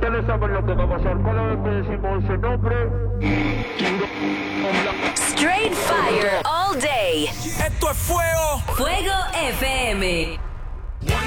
ustedes saben lo que va a pasar cada vez que decimos ese nombre. Straight fire all day. Esto es fuego. Fuego FM.